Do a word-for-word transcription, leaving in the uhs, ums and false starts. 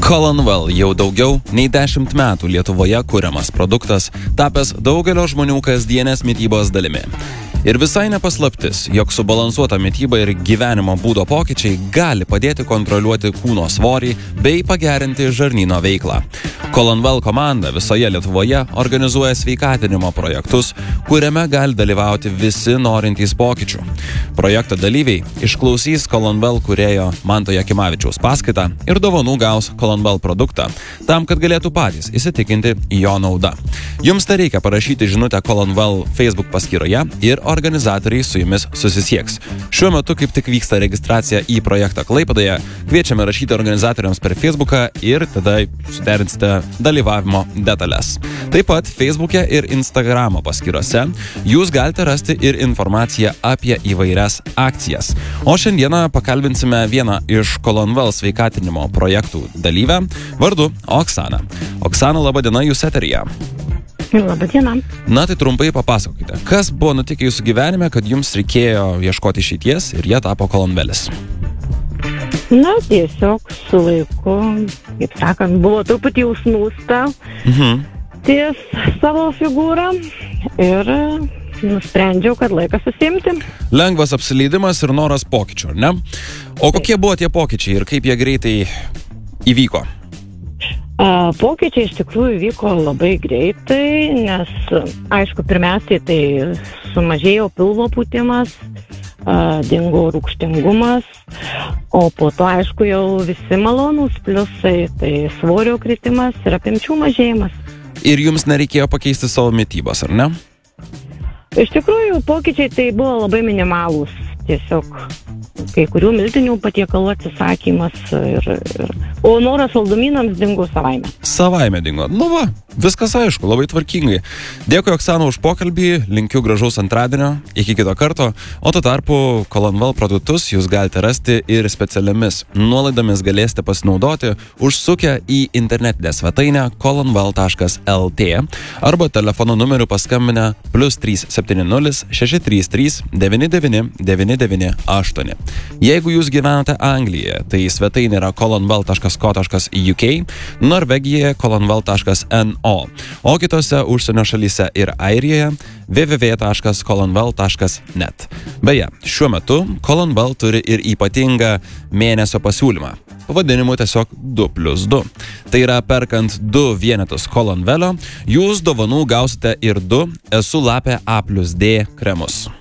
Colonwell jau daugiau nei dešimt metų Lietuvoje kuriamas produktas, tapęs daugelio žmonių kasdienės mitybos dalimi. Ir visai nepaslaptis, jog subalansuota mityba ir gyvenimo būdo pokyčiai gali padėti kontroliuoti kūno svorį bei pagerinti žarnyno veiklą. Colonwell komanda visoje Lietuvoje organizuoja sveikatinimo projektus, kuriame gali dalyvauti visi norintys pokyčių. Projekto dalyviai išklausys Colonwell kūrėjo Manto Jakimavičiaus paskaitą ir dovanų gaus Colonwell produktą, tam, kad galėtų patys įsitikinti jo naudą. Jums tai reikia parašyti žinutę Colonwell Facebook paskyroje ir organizatoriai su jumis susisieks. Šiuo metu kaip tik vyksta registracija į projektą Klaipėdoje. Kviečiame rašyti organizatoriams per Facebooką ir tada suderinsite dalyvavimo detalės. Taip pat Facebook'e ir Instagramo paskyrose jūs galite rasti ir informaciją apie įvairias akcijas. O šiandieną pakalbinsime vieną iš Colonwell sveikatinimo projektų dalyvę vardu Oksana. Oksana, laba diena, jūs eteryje. Labą dieną. Na tai trumpai papasakokite, kas buvo nutikę jūsų gyvenime, kad jums reikėjo ieškoti išeities ir jie tapo Colonwellis? Na, tiesiog su laiku, kaip sakant, buvo truputį užsnūsta Mhm. ties savo figūrą ir nusprendžiau, kad laikas susiimti. Lengvas apsileidimas ir noras pokyčių, ar ne? O kokie buvo tie pokyčiai ir kaip jie greitai įvyko? A, pokyčiai iš tikrųjų vyko labai greitai, nes, aišku, pirmiausiai tai sumažėjo pilvo pūtimas, a, dingo rūgštingumas, o po to, aišku, jau visi malonūs pliusai, tai svorio kritimas ir apimčių mažėjimas. Ir jums nereikėjo pakeisti savo mitybos, ar ne? Iš tikrųjų, pokyčiai tai buvo labai minimalūs, tiesiog kai kurių miltinių patiekalų atsisakymas ir, ir... O noras saldumynams dingo savaime. Savaime dingo. Nu va, viskas aišku, labai tvarkingai. Dėkui, Oksana, už pokalbį, linkiu gražaus antradienio, iki kito karto, o tuo tarpu Colonwell produktus jūs galite rasti ir specialiomis nuolaidomis galėsite pasinaudoti užsukę į internetinę svetainę colonwell taškas lt arba telefono numeriu paskambinę plius trys septyni nulis šeši trys trys devyni devyni devyni devyni aštuoni. Jeigu jūs gyvenate Anglijoje, tai svetainė yra colonwell taškas co taškas uk, Norvegijoje colonwell taškas no, o kitose užsienio šalyse ir Airijoje w w w taškas colonwell taškas net. Beje, šiuo metu Colonwell turi ir ypatingą mėnesio pasiūlymą. Pavadinimu tiesiog du plius du. Tai yra, perkant du vienetus Colonwell'o, jūs dovanų gausite ir du Esu lapė A plus D kremus.